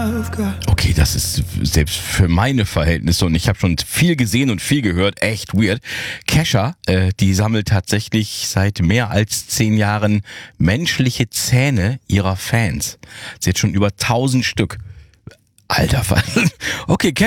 Okay, das ist selbst für meine Verhältnisse, und ich habe schon viel gesehen und viel gehört, echt weird. Kesha, die sammelt tatsächlich seit mehr als 10 Jahren menschliche Zähne ihrer Fans. Sie hat schon über 1000 Stück. Alter, okay,